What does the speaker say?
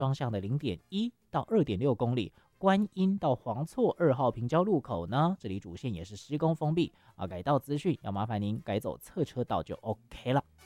双向的0.1到2.6公里，观音到黄厝2号平交路口呢，这里主线也是施工封闭啊，改道资讯要麻烦您改走侧车道就 OK 了。